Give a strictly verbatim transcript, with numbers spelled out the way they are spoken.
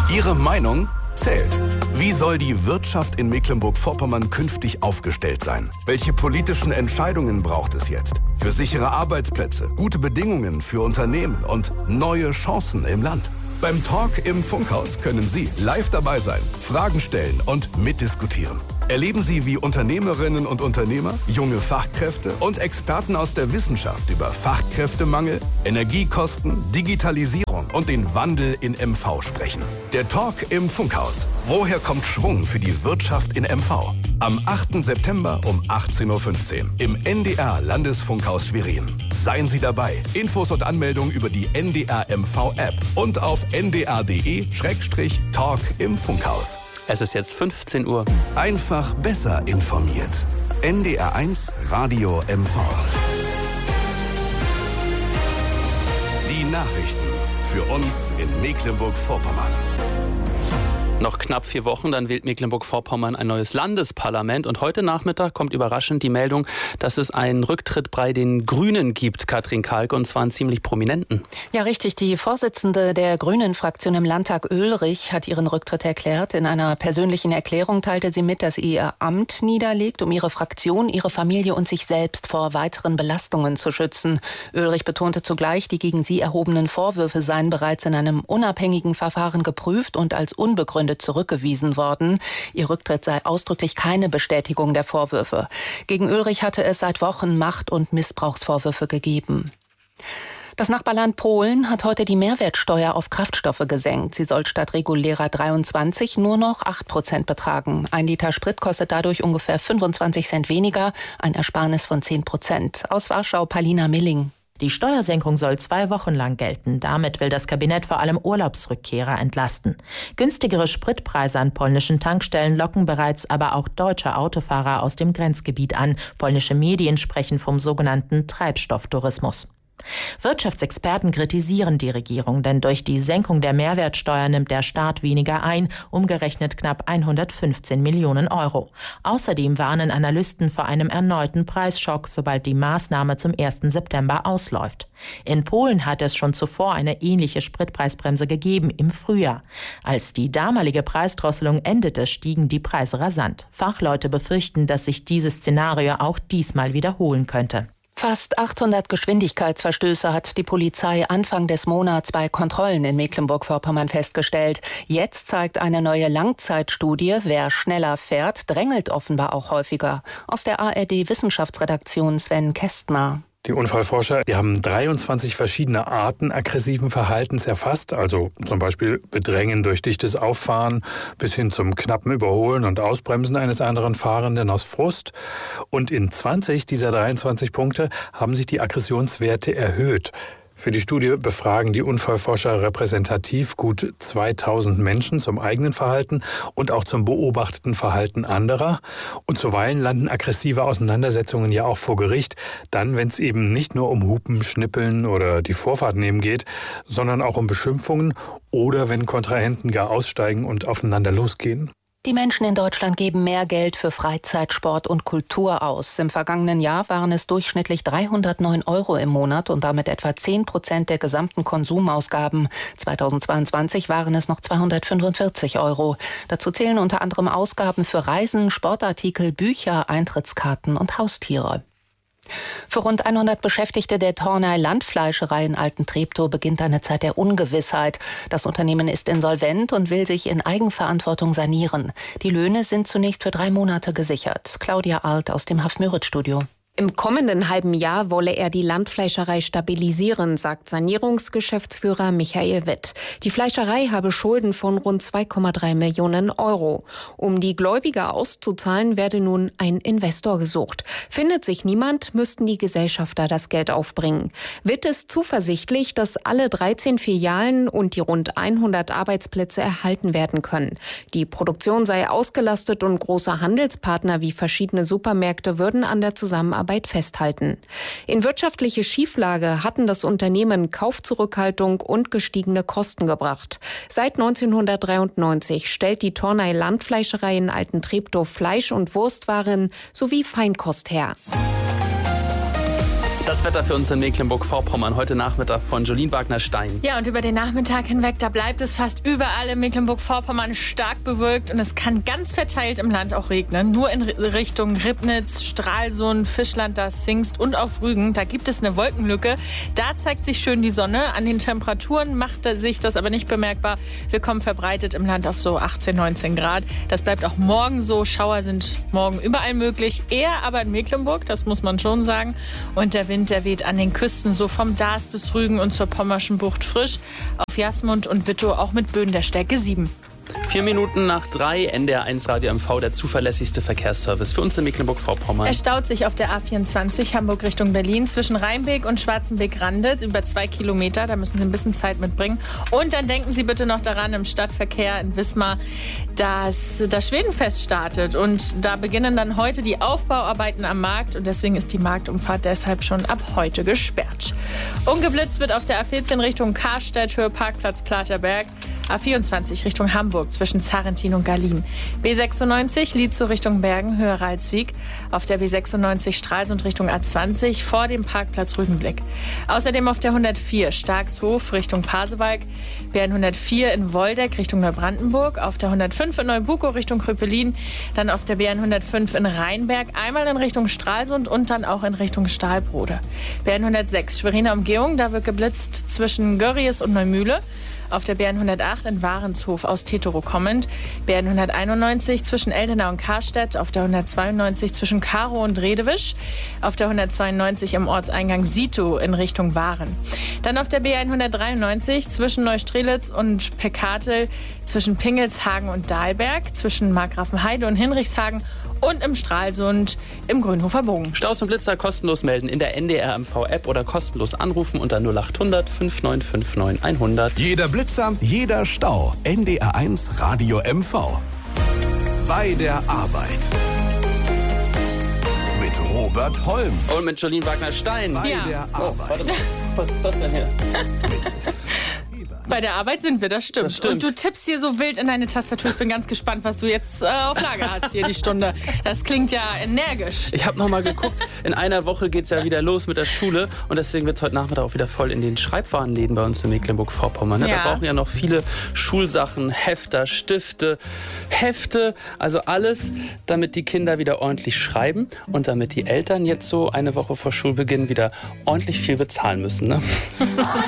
Ihre Meinung zählt. Wie soll die Wirtschaft in Mecklenburg-Vorpommern künftig aufgestellt sein? Welche politischen Entscheidungen braucht es jetzt? Für sichere Arbeitsplätze, gute Bedingungen für Unternehmen und neue Chancen im Land. Beim Talk im Funkhaus können Sie live dabei sein, Fragen stellen und mitdiskutieren. Erleben Sie, wie Unternehmerinnen und Unternehmer, junge Fachkräfte und Experten aus der Wissenschaft über Fachkräftemangel, Energiekosten, Digitalisierung und den Wandel in M V sprechen. Der Talk im Funkhaus. Woher kommt Schwung für die Wirtschaft in M V? Am achten September um achtzehn Uhr fünfzehn im N D R Landesfunkhaus Schwerin. Seien Sie dabei. Infos und Anmeldungen über die N D R M V App und auf n d r punkt d e slash talk im Funkhaus. Es ist jetzt fünfzehn Uhr. Einfach besser informiert. N D R eins Radio M V. Die Nachrichten für uns in Mecklenburg-Vorpommern. Noch knapp vier Wochen, dann wählt Mecklenburg-Vorpommern ein neues Landesparlament. Und heute Nachmittag kommt überraschend die Meldung, dass es einen Rücktritt bei den Grünen gibt, Katrin Kalk, und zwar einen ziemlich prominenten. Ja, richtig. Die Vorsitzende der Grünen-Fraktion im Landtag, Oehlrich, hat ihren Rücktritt erklärt. In einer persönlichen Erklärung teilte sie mit, dass sie ihr Amt niederlegt, um ihre Fraktion, ihre Familie und sich selbst vor weiteren Belastungen zu schützen. Oehlrich betonte zugleich, die gegen sie erhobenen Vorwürfe seien bereits in einem unabhängigen Verfahren geprüft und als unbegründet zurückgewiesen worden. Ihr Rücktritt sei ausdrücklich keine Bestätigung der Vorwürfe. Gegen Oehlrich hatte es seit Wochen Macht- und Missbrauchsvorwürfe gegeben. Das Nachbarland Polen hat heute die Mehrwertsteuer auf Kraftstoffe gesenkt. Sie soll statt regulärer dreiundzwanzig nur noch acht Prozent betragen. Ein Liter Sprit kostet dadurch ungefähr fünfundzwanzig Cent weniger, ein Ersparnis von zehn Prozent. Aus Warschau, Palina Milling. Die Steuersenkung soll zwei Wochen lang gelten. Damit will das Kabinett vor allem Urlaubsrückkehrer entlasten. Günstigere Spritpreise an polnischen Tankstellen locken bereits aber auch deutsche Autofahrer aus dem Grenzgebiet an. Polnische Medien sprechen vom sogenannten Treibstofftourismus. Wirtschaftsexperten kritisieren die Regierung, denn durch die Senkung der Mehrwertsteuer nimmt der Staat weniger ein, umgerechnet knapp hundertfünfzehn Millionen Euro. Außerdem warnen Analysten vor einem erneuten Preisschock, sobald die Maßnahme zum ersten September ausläuft. In Polen hat es schon zuvor eine ähnliche Spritpreisbremse gegeben, im Frühjahr. Als die damalige Preisdrosselung endete, stiegen die Preise rasant. Fachleute befürchten, dass sich dieses Szenario auch diesmal wiederholen könnte. Fast achthundert Geschwindigkeitsverstöße hat die Polizei Anfang des Monats bei Kontrollen in Mecklenburg-Vorpommern festgestellt. Jetzt zeigt eine neue Langzeitstudie, wer schneller fährt, drängelt offenbar auch häufiger. Aus der A R D-Wissenschaftsredaktion Sven Kästner. Die Unfallforscher, die haben dreiundzwanzig verschiedene Arten aggressiven Verhaltens erfasst, also zum Beispiel Bedrängen durch dichtes Auffahren bis hin zum knappen Überholen und Ausbremsen eines anderen Fahrenden aus Frust. Und in zwanzig dieser dreiundzwanzig Punkte haben sich die Aggressionswerte erhöht. Für die Studie befragen die Unfallforscher repräsentativ gut zweitausend Menschen zum eigenen Verhalten und auch zum beobachteten Verhalten anderer. Und zuweilen landen aggressive Auseinandersetzungen ja auch vor Gericht, dann, wenn es eben nicht nur um Hupen, Schnippeln oder die Vorfahrt nehmen geht, sondern auch um Beschimpfungen oder wenn Kontrahenten gar aussteigen und aufeinander losgehen. Die Menschen in Deutschland geben mehr Geld für Freizeit, Sport und Kultur aus. Im vergangenen Jahr waren es durchschnittlich dreihundertneun Euro im Monat und damit etwa zehn Prozent der gesamten Konsumausgaben. zweitausendzweiundzwanzig waren es noch zweihundertfünfundvierzig Euro. Dazu zählen unter anderem Ausgaben für Reisen, Sportartikel, Bücher, Eintrittskarten und Haustiere. Für rund hundert Beschäftigte der Tornay Landfleischerei in Altentreptow beginnt eine Zeit der Ungewissheit. Das Unternehmen ist insolvent und will sich in Eigenverantwortung sanieren. Die Löhne sind zunächst für drei Monate gesichert. Claudia Alt aus dem Haft-Müritz-Studio. Im kommenden halben Jahr wolle er die Landfleischerei stabilisieren, sagt Sanierungsgeschäftsführer Michael Witt. Die Fleischerei habe Schulden von rund zwei Komma drei Millionen Euro. Um die Gläubiger auszuzahlen, werde nun ein Investor gesucht. Findet sich niemand, müssten die Gesellschafter das Geld aufbringen. Witt ist zuversichtlich, dass alle dreizehn Filialen und die rund hundert Arbeitsplätze erhalten werden können. Die Produktion sei ausgelastet und große Handelspartner wie verschiedene Supermärkte würden an der Zusammenarbeit festhalten. In wirtschaftliche Schieflage hatten das Unternehmen Kaufzurückhaltung und gestiegene Kosten gebracht. Seit neunzehnhundertdreiundneunzig stellt die Tornay Landfleischerei in Altentreptow Fleisch- und Wurstwaren sowie Feinkost her. Das Wetter für uns in Mecklenburg-Vorpommern heute Nachmittag von Jolien Wagner-Stein. Ja, und über den Nachmittag hinweg, da bleibt es fast überall in Mecklenburg-Vorpommern stark bewölkt und es kann ganz verteilt im Land auch regnen. Nur in Richtung Ribnitz, Stralsund, Fischland, da Zingst und auf Rügen, da gibt es eine Wolkenlücke. Da zeigt sich schön die Sonne. An den Temperaturen macht sich das aber nicht bemerkbar. Wir kommen verbreitet im Land auf so achtzehn, neunzehn Grad. Das bleibt auch morgen so. Schauer sind morgen überall möglich. Eher aber in Mecklenburg, das muss man schon sagen. Und der Wind, der weht an den Küsten so vom Daas bis Rügen und zur Pommerschen Bucht frisch. Auf Jasmund und Wittow auch mit Böen der Stärke sieben. Vier Minuten nach drei, N D R eins Radio M V, der zuverlässigste Verkehrsservice für uns in Mecklenburg-Vorpommern. Es staut sich auf der A vierundzwanzig Hamburg Richtung Berlin zwischen Rheinbeek und Schwarzenbeek-Rande über zwei Kilometer. Da müssen Sie ein bisschen Zeit mitbringen. Und dann denken Sie bitte noch daran, im Stadtverkehr in Wismar, dass das Schwedenfest startet. Und da beginnen dann heute die Aufbauarbeiten am Markt. Und deswegen ist die Marktumfahrt deshalb schon ab heute gesperrt. Ungeblitzt wird auf der A vierzehn Richtung Karstedt, Höhe Parkplatz Platerberg. A vierundzwanzig Richtung Hamburg zwischen Zarrentin und Garlin. B sechsundneunzig Lietzow Richtung Bergen, Höhe Ralswiek. Auf der B sechsundneunzig Stralsund Richtung A zwanzig vor dem Parkplatz Rügenblick. Außerdem auf der hundertvier Starkshof Richtung Pasewalk. B hundertvier in Woldeck Richtung Neubrandenburg. Auf der hundertfünf in Neubukow Richtung Kröpelin. Dann auf der B hundertfünf in Rheinberg. Einmal in Richtung Stralsund und dann auch in Richtung Stahlbrode. B hundertsechs Schweriner Umgehung. Da wird geblitzt zwischen Görries und Neumühle. Auf der B hundertacht in Warenshof aus Tetero kommend. B hunderteinundneunzig zwischen Eldenau und Karstedt. Auf der hundertzweiundneunzig zwischen Karow und Redewisch. Auf der hundertzweiundneunzig im Ortseingang Sito in Richtung Waren. Dann auf der B hundertdreiundneunzig zwischen Neustrelitz und Pekatel. Zwischen Pingelshagen und Dahlberg. Zwischen Markgrafenheide und Hinrichshagen. Und im Stralsund im Grünhofer Bogen. Staus und Blitzer kostenlos melden in der N D R M V-App oder kostenlos anrufen unter null achthundert fünf neun fünf neun hundert. Jeder Blitzer, jeder Stau. N D R eins Radio M V. Bei der Arbeit. Mit Robert Holm. Und mit Jolien Wagner-Stein. Bei Ja. der Oh, Arbeit. warte mal. Was ist das denn hier? Bei der Arbeit sind wir, das stimmt. Das stimmt. Und du tippst hier so wild in deine Tastatur. Ich bin ganz gespannt, was du jetzt äh, auf Lager hast hier die Stunde. Das klingt ja energisch. Ich habe noch mal geguckt, in einer Woche geht es ja wieder los mit der Schule und deswegen wird es heute Nachmittag auch wieder voll in den Schreibwarenläden bei uns in Mecklenburg-Vorpommern. Ne? Ja. Da brauchen ja noch viele Schulsachen, Hefter, Stifte, Hefte, also alles, damit die Kinder wieder ordentlich schreiben und damit die Eltern jetzt so eine Woche vor Schulbeginn wieder ordentlich viel bezahlen müssen. Ne?